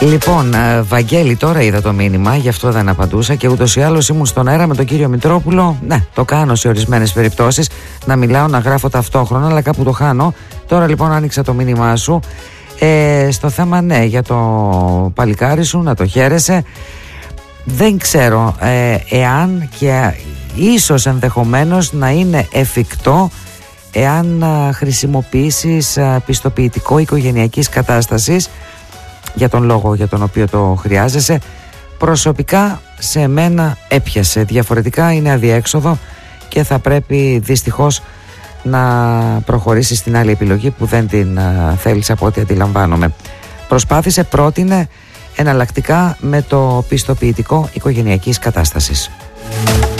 Λοιπόν, Βαγγέλη, τώρα είδα το μήνυμα, γι' αυτό δεν απαντούσα και ούτως ή άλλως ήμουν στον αέρα με τον κύριο Μητρόπουλο. Ναι, το κάνω σε ορισμένες περιπτώσεις, να μιλάω, να γράφω ταυτόχρονα, αλλά κάπου το χάνω. Τώρα λοιπόν άνοιξα το μήνυμά σου. Στο θέμα, ναι, για το παλικάρι σου, να το χαίρεσαι. Δεν ξέρω εάν και ίσως ενδεχομένως να είναι εφικτό εάν χρησιμοποιήσεις πιστοποιητικό οικογενειακής κατάστασης για τον λόγο για τον οποίο το χρειάζεσαι. Προσωπικά σε μένα έπιασε, διαφορετικά είναι αδιέξοδο και θα πρέπει δυστυχώς να προχωρήσεις στην άλλη επιλογή που δεν την θέλεις από ό,τι αντιλαμβάνομαι. Προσπάθησε, πρότεινε εναλλακτικά με το πιστοποιητικό οικογενειακής κατάστασης.